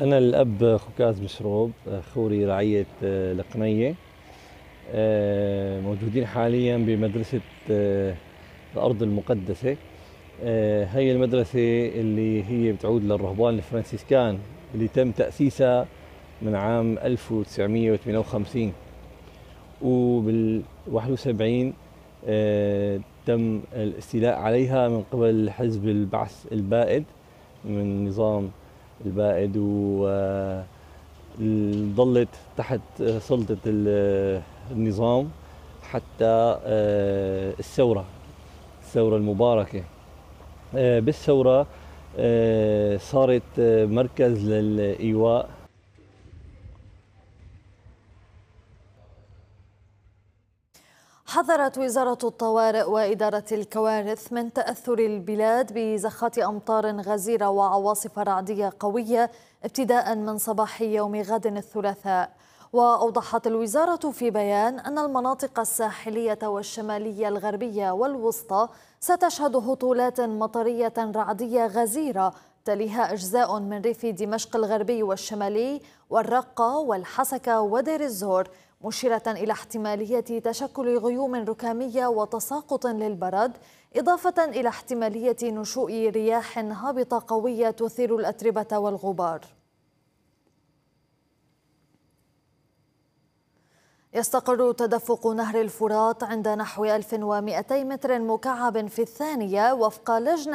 أنا الأب خكاز مشروب، خوري رعية القنية. موجودين حاليا بمدرسة الأرض المقدسة. هي المدرسة اللي هي بتعود للرهبان الفرنسيسكان اللي تم تأسيسها من عام 1958، وبال 71 تم الاستيلاء عليها من قبل حزب البعث البائد من نظام البائد، وظلت تحت سلطة النظام حتى الثورة المباركة. بالثورة صارت مركز للإيواء. حذرت وزارة الطوارئ وإدارة الكوارث من تأثر البلاد بزخات أمطار غزيرة وعواصف رعدية قوية ابتداء من صباح يوم غد الثلاثاء. وأوضحت الوزارة في بيان أن المناطق الساحلية والشمالية الغربية والوسطى ستشهد هطولات مطرية رعدية غزيرة، تليها أجزاء من ريف دمشق الغربي والشمالي والرقة والحسكة ودير الزور، مشيرة إلى احتمالية تشكل غيوم ركامية وتساقط للبرد، إضافة إلى احتمالية نشوء رياح هابطة قوية تثير الأتربة والغبار. يستقر تدفق نهر الفرات عند نحو 1200 متر مكعب في الثانية وفق لجنة